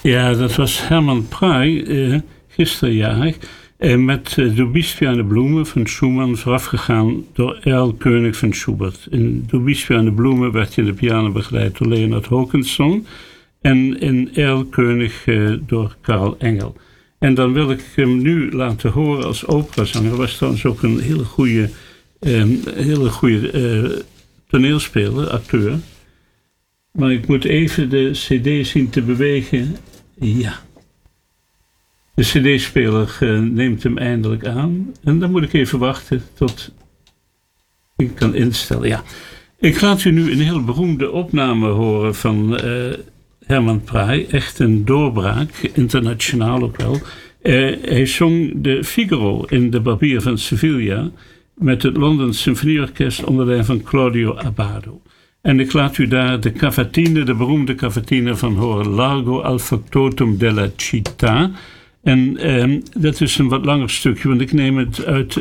Ja, dat was Herman Prey, gisteren jarig. Met Du bist wie eine Blume van Schumann, voorafgegaan door Erl König van Schubert. In Du bist wie eine Blume werd je in de piano begeleid door Leonard Håkansson. En in Erl König door Karl Engel. En dan wil ik hem nu laten horen als operazanger. Was trouwens ook een hele goede toneelspeler, acteur. Maar ik moet even de cd zien te bewegen. Ja. De cd-speler neemt hem eindelijk aan. En dan moet ik even wachten tot ik kan instellen. Ja. Ik laat u nu een heel beroemde opname horen van Herman Prey. Echt een doorbraak, internationaal ook wel. Hij zong de Figaro in De Barbier van Sevilla met het London Symfonieorkest onder leiding van Claudio Abbado. En ik laat u daar de cavatine, de beroemde cavatine van horen. Largo al factotum della città. En dat is een wat langer stukje, want ik neem het uit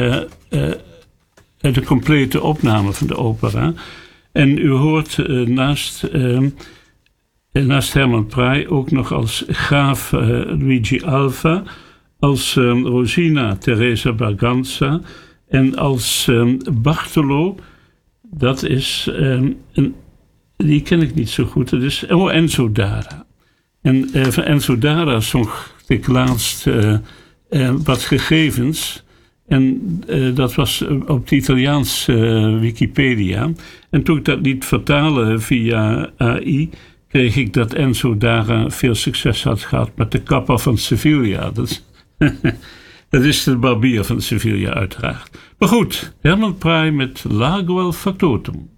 een complete opname van de opera. En u hoort naast Herman Prey ook nog als graaf Luigi Alva, als Rosina Teresa Berganza en als Bartolo. Dat is, die ken ik niet zo goed. Dat is Enzo Dara. En van Enzo Dara zong ik laatst wat gegevens. En dat was op de Italiaans Wikipedia. En toen ik dat liet vertalen via AI, kreeg ik dat Enzo Dara veel succes had gehad met de kapper van Sevilla. Dat is de barbier van Sevilla uiteraard. Maar goed, Herman Prey met Largo al factotum.